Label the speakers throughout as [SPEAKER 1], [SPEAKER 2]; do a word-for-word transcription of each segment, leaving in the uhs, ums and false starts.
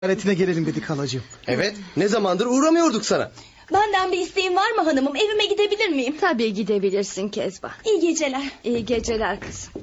[SPEAKER 1] ziyaretine gelelim dedik halacığım.
[SPEAKER 2] Evet, ne zamandır uğramıyorduk sana.
[SPEAKER 3] Benden bir isteğin var mı hanımım? Evime gidebilir miyim?
[SPEAKER 4] Tabii gidebilirsin Kezban.
[SPEAKER 3] İyi geceler.
[SPEAKER 4] İyi geceler kızım.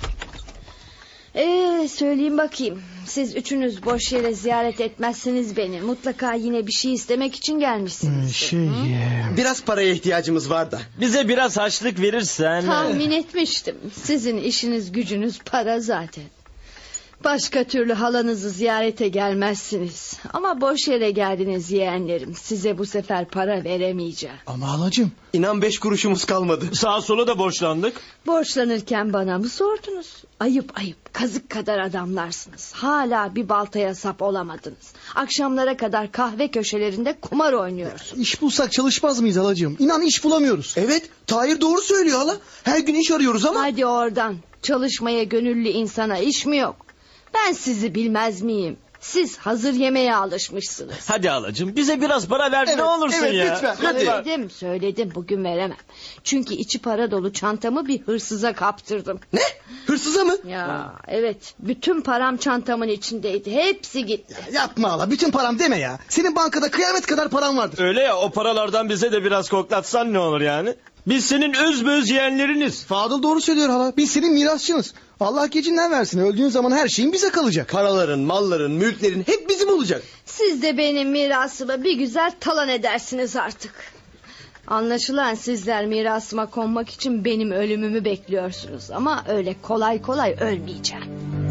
[SPEAKER 4] Ee, söyleyeyim bakayım. Siz üçünüz boş yere ziyaret etmezsiniz beni. Mutlaka yine bir şey istemek için gelmişsiniz.
[SPEAKER 1] Şey...
[SPEAKER 2] Biraz paraya ihtiyacımız var da.
[SPEAKER 5] Bize biraz harçlık verirsen...
[SPEAKER 4] Tahmin etmiştim. Sizin işiniz gücünüz para zaten. Başka türlü halanızı ziyarete gelmezsiniz. Ama boş yere geldiniz yeğenlerim. Size bu sefer para veremeyeceğim.
[SPEAKER 1] Ama halacığım.
[SPEAKER 2] İnan beş kuruşumuz kalmadı.
[SPEAKER 5] Sağa sola da borçlandık.
[SPEAKER 4] Borçlanırken bana mı sordunuz? Ayıp ayıp, kazık kadar adamlarsınız. Hala bir baltaya sap olamadınız. Akşamlara kadar kahve köşelerinde kumar oynuyorsunuz.
[SPEAKER 1] İş bulsak çalışmaz mıyız halacığım? İnan iş bulamıyoruz.
[SPEAKER 2] Evet, Tahir doğru söylüyor hala. Her gün iş arıyoruz ama...
[SPEAKER 4] Hadi oradan. Çalışmaya gönüllü insana iş mi yok? Ben sizi bilmez miyim? Siz hazır yemeğe alışmışsınız.
[SPEAKER 5] Hadi halacığım, bize biraz para ver,
[SPEAKER 1] Evet,
[SPEAKER 5] ne olursun
[SPEAKER 1] evet,
[SPEAKER 5] ya.
[SPEAKER 1] lütfen.
[SPEAKER 2] Hadi.
[SPEAKER 4] Söyledim söyledim bugün veremem. Çünkü içi para dolu çantamı bir hırsıza kaptırdım.
[SPEAKER 2] Ne? Hırsıza mı?
[SPEAKER 4] Ya evet, bütün param çantamın içindeydi. Hepsi gitti.
[SPEAKER 1] Yapma hala, bütün param deme ya. Senin bankada kıyamet kadar param vardır.
[SPEAKER 5] Öyle ya, o paralardan bize de biraz koklatsan ne olur yani? Biz senin özböz yeğenleriniz.
[SPEAKER 1] Fadıl doğru söylüyor hala. Biz senin mirasçınız. Allah gecinden versin. Öldüğün zaman her şeyin bize kalacak.
[SPEAKER 2] Paraların, malların, mülklerin hep bizim olacak.
[SPEAKER 4] Siz de benim mirasımı bir güzel talan edersiniz artık. Anlaşılan sizler mirasıma konmak için benim ölümümü bekliyorsunuz. Ama öyle kolay kolay ölmeyeceğim.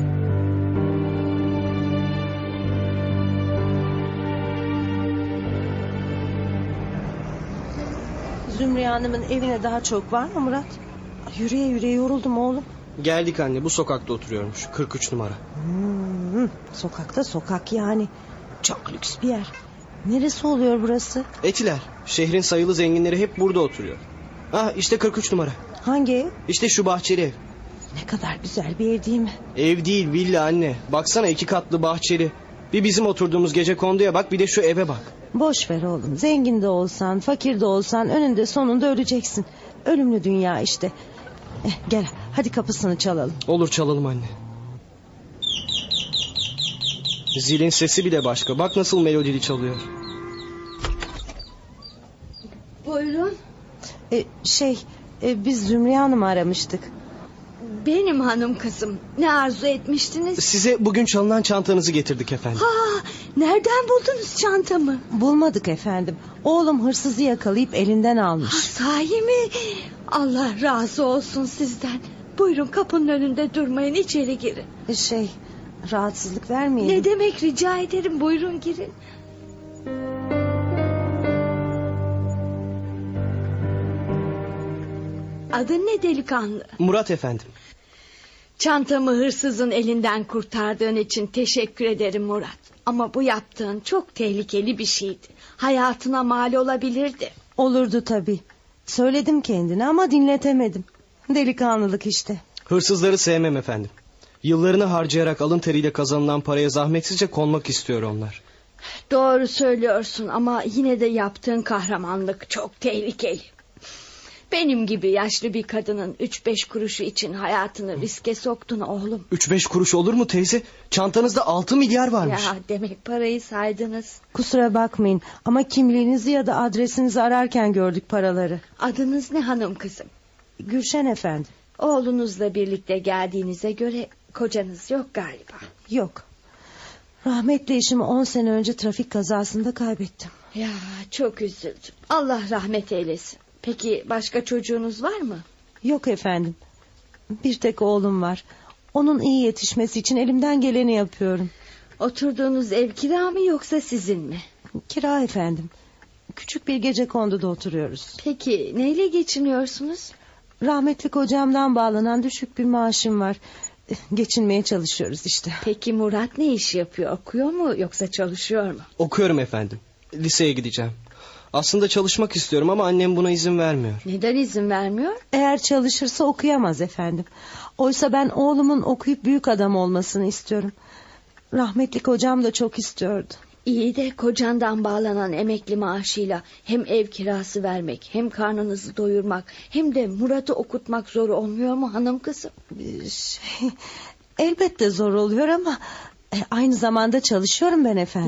[SPEAKER 6] Zümriye Hanım'ın evine daha çok var mı Murat? Yürüye yürüye yoruldum oğlum.
[SPEAKER 7] Geldik anne, bu sokakta oturuyormuş, kırk üç numara.
[SPEAKER 6] Hmm, sokakta sokak yani. Çok lüks bir yer. Neresi oluyor burası?
[SPEAKER 7] Etiler, şehrin sayılı zenginleri hep burada oturuyor. Ah, işte kırk üç numara.
[SPEAKER 6] Hangi ev?
[SPEAKER 7] İşte şu bahçeli ev.
[SPEAKER 6] Ne kadar güzel bir ev değil mi?
[SPEAKER 7] Ev değil, villa anne. Baksana, iki katlı bahçeli. Bir bizim oturduğumuz gecekonduya bak, bir de şu eve bak.
[SPEAKER 6] Boş ver oğlum. Zengin de olsan, fakir de olsan önünde sonunda öleceksin. Ölümlü dünya işte. Eh, gel hadi kapısını çalalım.
[SPEAKER 7] Olur, çalalım anne. Zilin sesi bile başka. Bak nasıl melodili çalıyor.
[SPEAKER 4] Buyurun.
[SPEAKER 6] Eh, şey eh, biz Zümriye Hanım'ı aramıştık.
[SPEAKER 4] Benim hanım kızım. Ne arzu etmiştiniz?
[SPEAKER 7] Size bugün çalınan çantanızı getirdik efendim.
[SPEAKER 4] Ha, nereden buldunuz çantamı?
[SPEAKER 6] Bulmadık efendim. Oğlum hırsızı yakalayıp elinden almış.
[SPEAKER 4] Ha, sahi mi? Allah razı olsun sizden. Buyurun, kapının önünde durmayın, içeri girin.
[SPEAKER 6] Şey, rahatsızlık vermeyelim.
[SPEAKER 4] Ne demek, rica ederim, buyurun girin. Adın ne delikanlı?
[SPEAKER 7] Murat efendim.
[SPEAKER 4] Çantamı hırsızın elinden kurtardığın için teşekkür ederim Murat. Ama bu yaptığın çok tehlikeli bir şeydi. Hayatına mal olabilirdi.
[SPEAKER 6] Olurdu tabii. Söyledim kendine ama dinletemedim. Delikanlılık işte.
[SPEAKER 7] Hırsızları sevmem efendim. Yıllarını harcayarak alın teriyle kazanılan paraya zahmetsizce konmak istiyor onlar.
[SPEAKER 4] Doğru söylüyorsun ama yine de yaptığın kahramanlık çok tehlikeli. Benim gibi yaşlı bir kadının üç beş kuruşu için hayatını riske soktun oğlum.
[SPEAKER 7] Üç beş kuruş olur mu teyze? Çantanızda altı milyar varmış.
[SPEAKER 4] Ya demek parayı saydınız.
[SPEAKER 6] Kusura bakmayın ama kimliğinizi ya da adresinizi ararken gördük paraları.
[SPEAKER 4] Adınız ne hanım kızım?
[SPEAKER 6] Gülşen efendim.
[SPEAKER 4] Oğlunuzla birlikte geldiğinize göre kocanız yok galiba.
[SPEAKER 6] Yok. Rahmetli eşimi on sene önce trafik kazasında kaybettim.
[SPEAKER 4] Ya çok üzüldüm. Allah rahmet eylesin. Peki başka çocuğunuz var mı?
[SPEAKER 6] Yok efendim. Bir tek oğlum var. Onun iyi yetişmesi için elimden geleni yapıyorum.
[SPEAKER 4] Oturduğunuz ev kira mı yoksa sizin mi?
[SPEAKER 6] Kira efendim. Küçük bir gecekonduda oturuyoruz.
[SPEAKER 4] Peki neyle geçiniyorsunuz?
[SPEAKER 6] Rahmetli kocamdan bağlanan düşük bir maaşım var. Geçinmeye çalışıyoruz işte.
[SPEAKER 4] Peki Murat ne iş yapıyor? Okuyor mu yoksa çalışıyor mu?
[SPEAKER 7] Okuyorum efendim. Liseye gideceğim. Aslında çalışmak istiyorum ama annem buna izin vermiyor.
[SPEAKER 4] Neden izin vermiyor?
[SPEAKER 6] Eğer çalışırsa okuyamaz efendim. Oysa ben oğlumun okuyup büyük adam olmasını istiyorum. Rahmetli kocam da çok istiyordu.
[SPEAKER 4] İyi de kocandan bağlanan emekli maaşıyla hem ev kirası vermek, hem karnınızı doyurmak, hem de Murat'ı okutmak zor olmuyor mu hanım kızım?
[SPEAKER 6] Şey, elbette zor oluyor ama E, aynı zamanda çalışıyorum ben efendim.